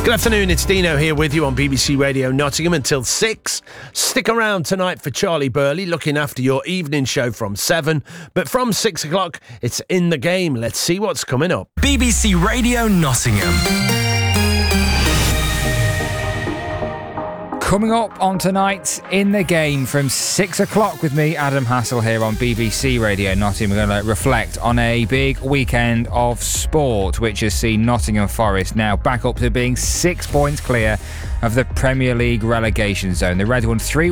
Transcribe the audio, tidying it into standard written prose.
Good afternoon, it's Dino here with you on BBC Radio Nottingham until 6. Stick around tonight for Charlie Burley looking after your evening show from 7. But from 6 o'clock, it's In the Game. Let's see what's coming up. BBC Radio Nottingham. Coming up on tonight's In the Game from 6 o'clock with me, Adam Hassel, here on BBC Radio Nottingham. We're going to reflect on a big weekend of sport, which has seen Nottingham Forest now back up to being 6 points clear of the Premier League relegation zone. The Reds won 3